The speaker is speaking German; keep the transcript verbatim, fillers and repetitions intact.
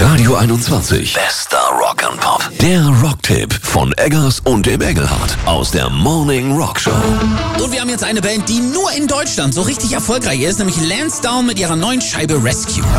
Radio einundzwanzig. Bester Rock'n'Pop. Der Rocktipp von Eggers und dem Engelhardt aus der Morning Rock Show. Und wir haben jetzt eine Band, die nur in Deutschland so richtig erfolgreich ist, nämlich Lansdowne mit ihrer neuen Scheibe Rescue.